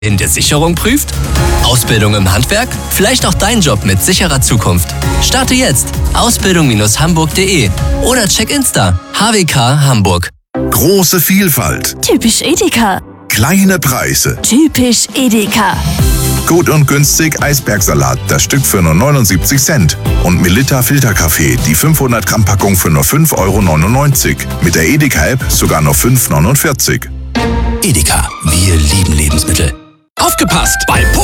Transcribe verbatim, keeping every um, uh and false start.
in der Sicherung prüft? Ausbildung im Handwerk? Vielleicht auch dein Job mit sicherer Zukunft. Starte jetzt ausbildung Bindestrich hamburg Punkt de oder check Insta H W K Hamburg. Große Vielfalt. Typisch Edeka. Kleine Preise. Typisch Edeka. Gut und günstig Eisbergsalat, das Stück für nur neunundsiebzig Cent. Und Melitta Filterkaffee, die fünfhundert Gramm Packung für nur fünf Euro neunundneunzig. Mit der Edeka-App sogar nur fünf Euro neunundvierzig. Edeka, wir lieben Lebensmittel. Aufgepasst! Bei